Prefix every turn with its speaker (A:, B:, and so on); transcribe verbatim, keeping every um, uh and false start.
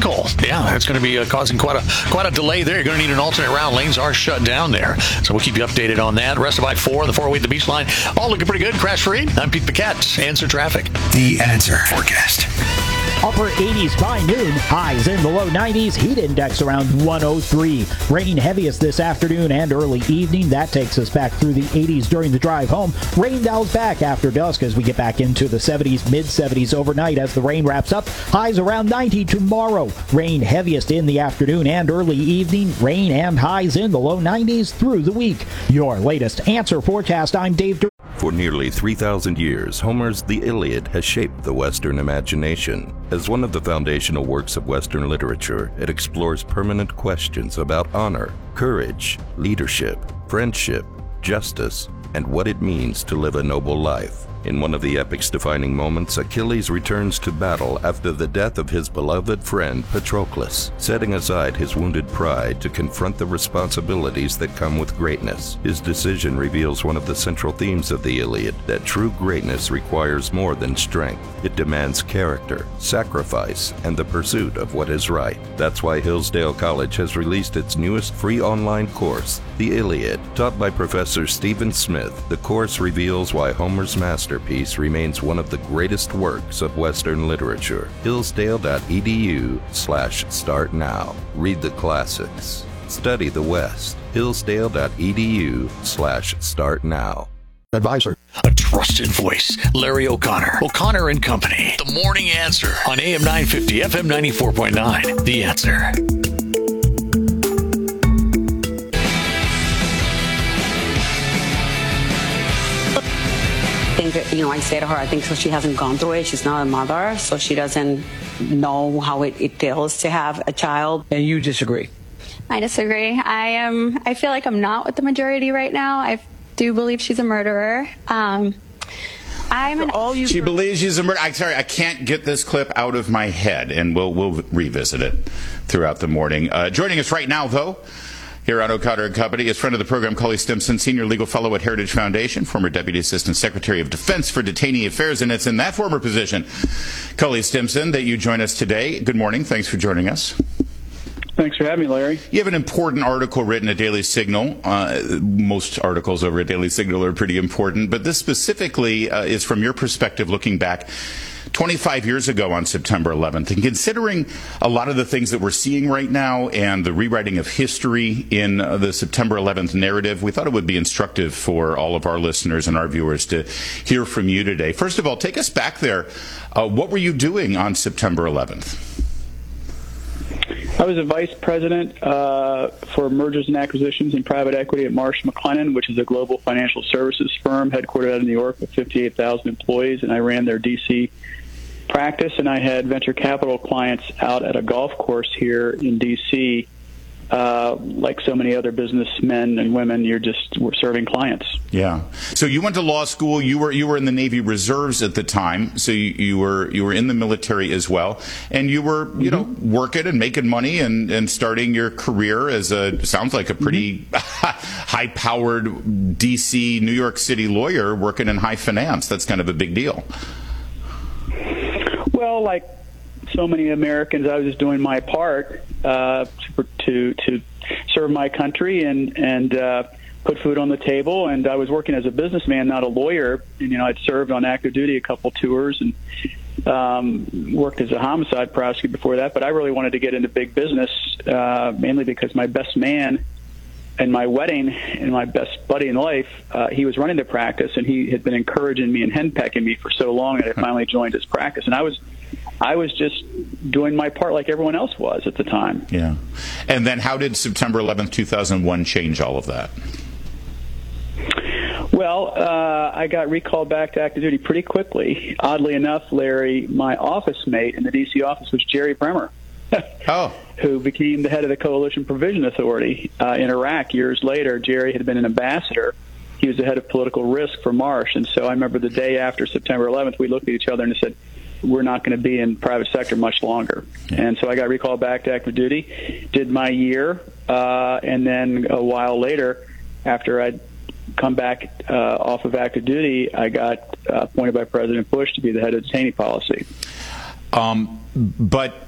A: sinkhole. Yeah, that's going to be uh, causing quite a quite a delay there. You're going to need an alternate route. Lanes are shut down there. So we'll keep you updated on that. The rest of I four, the four oh eight, the Beach Line, all looking pretty good. Crash free. I'm Pete Paquette. Answer traffic.
B: The Answer forecast.
C: Upper eighties by noon, highs in the low nineties, heat index around one oh three. Rain heaviest this afternoon and early evening. That takes us back through the eighties during the drive home. Rain dials back after dusk as we get back into the seventies, mid seventies overnight as the rain wraps up. Highs around ninety tomorrow. Rain heaviest in the afternoon and early evening. Rain and highs in the low nineties through the week. Your latest Answer forecast. I'm Dave Dur-
D: For nearly three thousand years, Homer's The Iliad has shaped the Western imagination. As one of the foundational works of Western literature, it explores permanent questions about honor, courage, leadership, friendship, justice, and what it means to live a noble life. In one of the epic's defining moments, Achilles returns to battle after the death of his beloved friend Patroclus, setting aside his wounded pride to confront the responsibilities that come with greatness. His decision reveals one of the central themes of the Iliad, that true greatness requires more than strength. It demands character, sacrifice, and the pursuit of what is right. That's why Hillsdale College has released its newest free online course, The Iliad. Taught by Professor Stephen Smith, the course reveals why Homer's masterpiece remains one of the greatest works of Western literature. Hillsdale.edu slash start now. Read the classics. Study the West. Hillsdale.edu slash start now.
A: Advisor. A trusted voice. Larry O'Connor. O'Connor and Company. The Morning Answer on A M nine fifty, F M ninety-four point nine. The Answer.
E: Think, you know, I say to her, I think so she hasn't gone through it. She's not a mother, so she doesn't know how it, it feels to have a child.
F: And you disagree?
G: I disagree. I am. I feel like I'm not with the majority right now. I do believe she's a murderer. Um, I'm an.
H: All you she believes she's a murderer. I'm sorry, I can't get this clip out of my head, and we'll we'll revisit it throughout the morning. Uh, joining us right now, though, here on O'Connor and Company is friend of the program, Cully Stimson, Senior Legal Fellow at Heritage Foundation, former Deputy Assistant Secretary of Defense for Detainee Affairs, and it's in that former position, Cully Stimson, that you join us today. Good morning. Thanks for joining us.
I: Thanks for having me, Larry.
H: You have an important article written at Daily Signal. Uh, most articles over at Daily Signal are pretty important, but this specifically uh, is from your perspective looking back twenty-five years ago on September eleventh. And considering a lot of the things that we're seeing right now and the rewriting of history in uh, the September eleventh narrative, we thought it would be instructive for all of our listeners and our viewers to hear from you today. First of all, take us back there. Uh, what were you doing on September eleventh?
I: I was a vice president uh, for mergers and acquisitions and private equity at Marsh McLennan, which is a global financial services firm headquartered out of New York with fifty-eight thousand employees, and I ran their D C practice, and I had venture capital clients out at a golf course here in D C Uh, like so many other businessmen and women, you're just we're serving clients.
H: Yeah. So you went to law school. You were you were in the Navy Reserves at the time. So you, you were you were in the military as well, and you were you mm-hmm. know working and making money and, and starting your career as a sounds like a pretty mm-hmm. high-powered D C New York City lawyer working in high finance. That's kind of a big deal.
I: Well, like so many Americans, I was just doing my part uh, to to serve my country and and uh, put food on the table. And I was working as a businessman, not a lawyer. And, you know, I'd served on active duty a couple tours and um, worked as a homicide prosecutor before that. But I really wanted to get into big business, uh, mainly because my best man and my wedding and my best buddy in life, uh, he was running the practice, and he had been encouraging me and henpecking me for so long that I finally joined his practice. And I was I was just doing my part like everyone else was at the time.
H: Yeah. And then how did September eleventh, two thousand one change all of that?
I: Well, uh, I got recalled back to active duty pretty quickly. Oddly enough, Larry, my office mate in the D C office was Jerry Bremer.
H: Oh.
I: Who became the head of the Coalition Provision Authority uh, in Iraq years later. Jerry had been an ambassador. He was the head of political risk for Marsh. And so I remember the day after September eleventh, we looked at each other and said, we're not going to be in private sector much longer. Yeah. And so I got recalled back to active duty, did my year, uh, and then a while later, after I'd come back uh, off of active duty, I got uh, appointed by President Bush to be the head of detainee policy.
H: Um, but